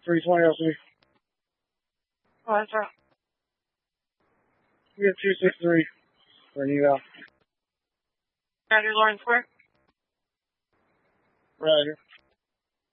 320 LC. Oh, that's right. You get 263 for an eval. Roger, Lawrence Square. Right here.